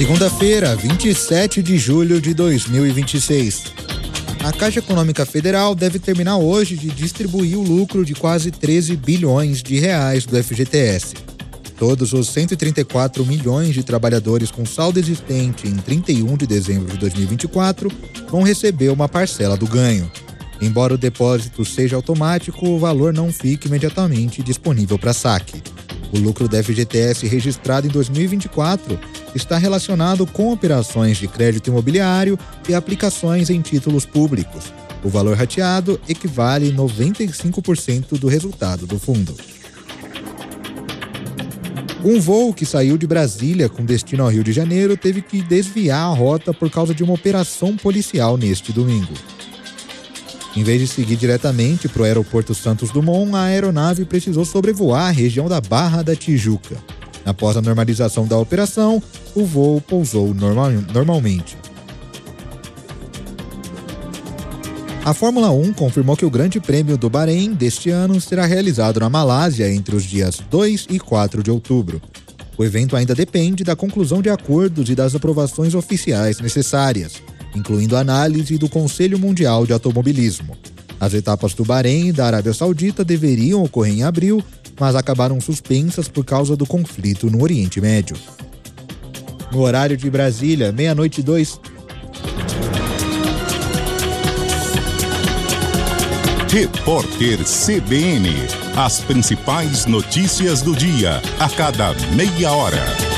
Segunda-feira, 27 de julho de 2026. A Caixa Econômica Federal deve terminar hoje de distribuir o lucro de quase 13 bilhões de reais do FGTS. Todos os 134 milhões de trabalhadores com saldo existente em 31 de dezembro de 2024 vão receber uma parcela do ganho. Embora o depósito seja automático, o valor não fica imediatamente disponível para saque. O lucro do FGTS registrado em 2024 está relacionado com operações de crédito imobiliário e aplicações em títulos públicos. O valor rateado equivale a 95% do resultado do fundo. Um voo que saiu de Brasília com destino ao Rio de Janeiro teve que desviar a rota por causa de uma operação policial neste domingo. Em vez de seguir diretamente para o aeroporto Santos Dumont, a aeronave precisou sobrevoar a região da Barra da Tijuca. Após a normalização da operação, o voo pousou normalmente. A Fórmula 1 confirmou que o Grande Prêmio do Bahrein deste ano será realizado na Malásia entre os dias 2 e 4 de outubro. O evento ainda depende da conclusão de acordos e das aprovações oficiais necessárias, incluindo a análise do Conselho Mundial de Automobilismo. As etapas do Bahrein e da Arábia Saudita deveriam ocorrer em abril, mas acabaram suspensas por causa do conflito no Oriente Médio. No horário de Brasília, 00:02. Repórter CBN. As principais notícias do dia, a cada meia hora.